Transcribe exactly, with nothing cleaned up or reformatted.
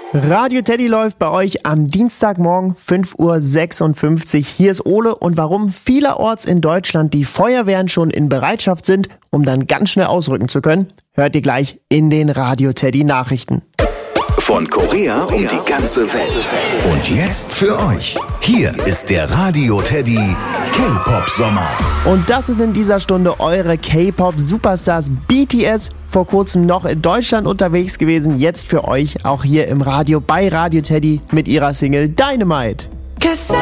Radio Teddy läuft bei euch am Dienstagmorgen fünf Uhr sechsundfünfzig. Hier ist Ole und warum vielerorts in Deutschland die Feuerwehren schon in Bereitschaft sind, um dann ganz schnell ausrücken zu können, hört ihr gleich in den Radio Teddy Nachrichten. Von Korea um die ganze Welt. Und jetzt für euch. Hier ist der Radio Teddy K-Pop Sommer. Und das sind in dieser Stunde eure K-Pop-Superstars. B T S, vor kurzem noch in Deutschland unterwegs gewesen, jetzt für euch auch hier im Radio bei Radio Teddy mit ihrer Single Dynamite.